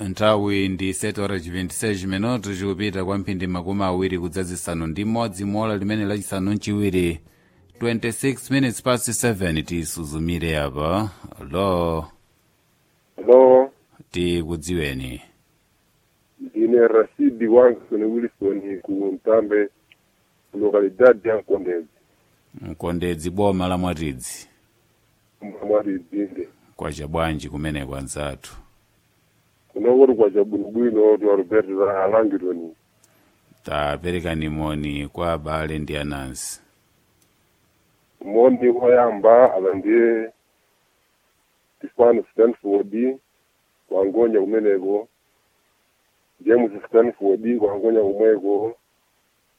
nthawi ndi 7:26 minutos kupita kwa mphindi makumi awiri kudzazisanu ndi imodzi mola limene lachisanu mchiwiri 26 minutes past 7 tisuzumire apa. Hello. Hello. Tikudziweni. Ndine Rashidi Wilson Wilson ku Mtambe, lokalidadi ya Mkondedzi. Mkondedzi boma la Mwatidzi. Mwatidzi. Kwa chabwanji kumene kwanzatu. Kunokoti kwa chabwinobwino tu Roberto za Alangironi. Tapereka ni moni kwa abale ndi anansi. Moni oyamba alandie Stefano Stanford kwa ngonya kumeneko. James Stanford kwa ngonya kumweko.